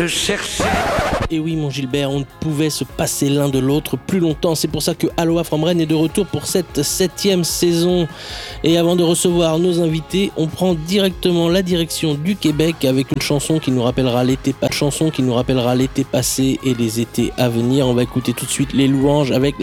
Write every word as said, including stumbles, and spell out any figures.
te chercher. Et oui, mon Gilbert, on ne pouvait se passer l'un de l'autre plus longtemps. C'est pour ça que Aloha from Rennes est de retour pour cette septième saison. Et avant de recevoir nos invités, on prend directement la direction du Québec avec une chanson qui nous rappellera l'été, pas chanson qui nous rappellera l'été passé et les étés à venir. On va écouter tout de suite Les Louanges avec